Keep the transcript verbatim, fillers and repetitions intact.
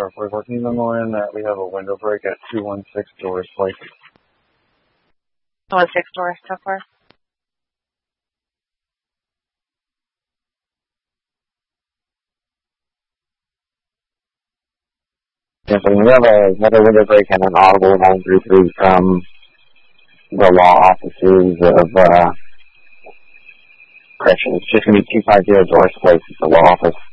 We're, we're working memo in that we have a window break at two one six Doris Place. two one six Doris so far? Yes, and we have a, another window break and an audible nine three three from the law offices of uh, correction. It's just going to be two five zero Doris Place. It's the law office.